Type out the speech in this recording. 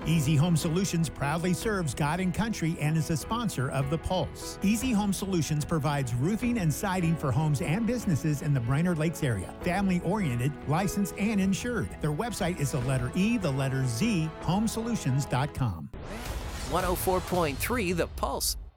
Easy Home Solutions proudly serves God and country and is a sponsor of The Pulse. Easy Home Solutions provides roofing and siding for homes and businesses in the Brainerd Lakes area. Family-oriented, licensed, and insured. Their website is the letter E, the letter Z, homesolutions.com. 104.3 The Pulse.